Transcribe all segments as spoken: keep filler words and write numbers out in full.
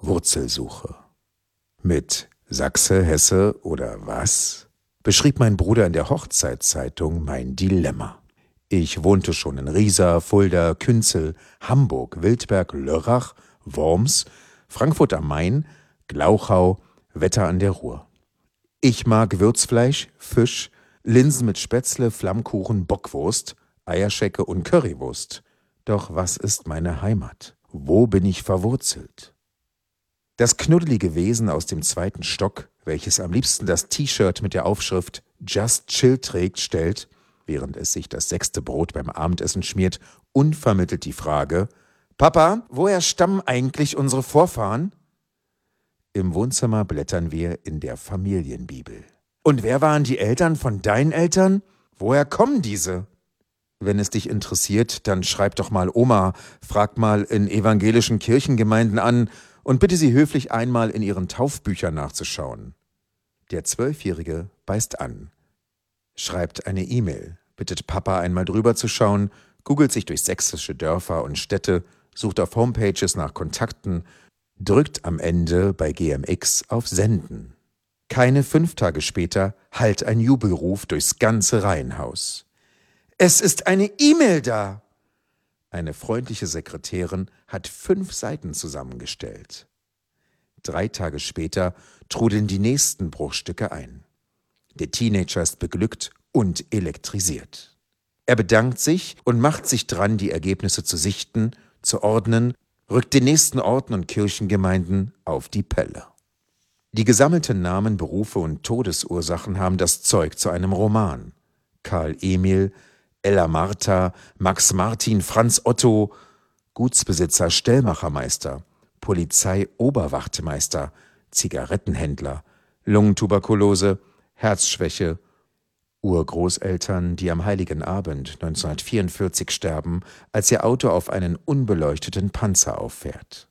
Wurzelsuche. Mit Sachse, Hesse oder was? Beschrieb mein Bruder in der Hochzeitszeitung mein Dilemma. Ich wohnte schon in Riesa, Fulda, Künzel, Hamburg, Wildberg, Lörrach, Worms, Frankfurt am Main, Glauchau, Wetter an der Ruhr. Ich mag Würzfleisch, Fisch, Linsen mit Spätzle, Flammkuchen, Bockwurst, Eierschecke und Currywurst. Doch was ist meine Heimat? Wo bin ich verwurzelt? Das knuddelige Wesen aus dem zweiten Stock, welches am liebsten das T-Shirt mit der Aufschrift Just Chill trägt, stellt, während es sich das sechste Brot beim Abendessen schmiert, unvermittelt die Frage: »Papa, woher stammen eigentlich unsere Vorfahren?« Im Wohnzimmer blättern wir in der Familienbibel. »Und wer waren die Eltern von deinen Eltern? Woher kommen diese?« Wenn es dich interessiert, dann schreib doch mal Oma, frag mal in evangelischen Kirchengemeinden an und bitte sie höflich einmal in ihren Taufbüchern nachzuschauen. Der Zwölfjährige beißt an, schreibt eine E-Mail, bittet Papa einmal drüber zu schauen, googelt sich durch sächsische Dörfer und Städte, sucht auf Homepages nach Kontakten, drückt am Ende bei G M X auf Senden. Keine fünf Tage später hallt ein Jubelruf durchs ganze Reihenhaus. »Es ist eine E-Mail da!« Eine freundliche Sekretärin hat fünf Seiten zusammengestellt. Drei Tage später trudeln die nächsten Bruchstücke ein. Der Teenager ist beglückt und elektrisiert. Er bedankt sich und macht sich dran, die Ergebnisse zu sichten, zu ordnen, rückt den nächsten Orten und Kirchengemeinden auf die Pelle. Die gesammelten Namen, Berufe und Todesursachen haben das Zeug zu einem Roman. Karl Emil, Ella Martha, Max Martin, Franz Otto, Gutsbesitzer, Stellmachermeister, Polizei-Oberwachtmeister, Zigarettenhändler, Lungentuberkulose, Herzschwäche, Urgroßeltern, die am Heiligen Abend neunzehnhundertvierundvierzig sterben, als ihr Auto auf einen unbeleuchteten Panzer auffährt.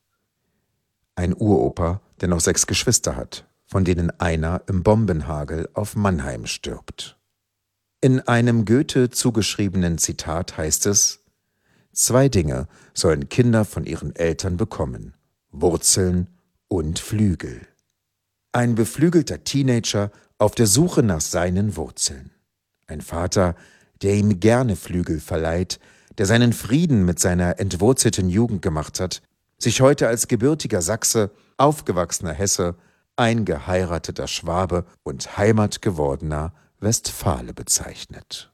Ein Uropa, der noch sechs Geschwister hat, von denen einer im Bombenhagel auf Mannheim stirbt. In einem Goethe zugeschriebenen Zitat heißt es: Zwei Dinge sollen Kinder von ihren Eltern bekommen: Wurzeln und Flügel. Ein beflügelter Teenager auf der Suche nach seinen Wurzeln. Ein Vater, der ihm gerne Flügel verleiht, der seinen Frieden mit seiner entwurzelten Jugend gemacht hat, sich heute als gebürtiger Sachse, aufgewachsener Hesse, eingeheirateter Schwabe und heimatgewordener Westfale bezeichnet.